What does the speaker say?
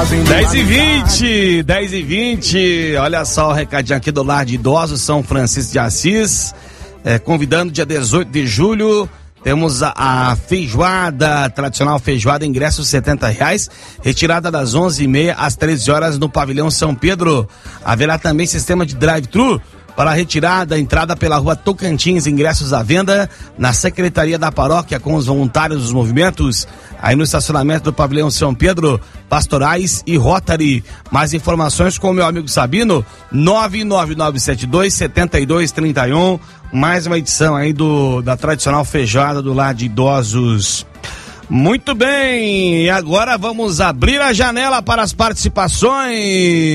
10h20, olha só o recadinho aqui do Lar de Idosos São Francisco de Assis, convidando dia 18 de julho, temos a feijoada, tradicional feijoada, ingressos R$70, retirada das 11h30 às 13 horas no pavilhão São Pedro. Haverá também sistema de drive-thru para a retirada, entrada pela rua Tocantins, ingressos à venda na Secretaria da Paróquia com os voluntários dos movimentos, aí no estacionamento do pavilhão São Pedro, Pastorais e Rotary. Mais informações com o meu amigo Sabino, 99972-7231, mais uma edição aí da tradicional feijoada do Lar de Idosos. Muito bem, e agora vamos abrir a janela para as participações.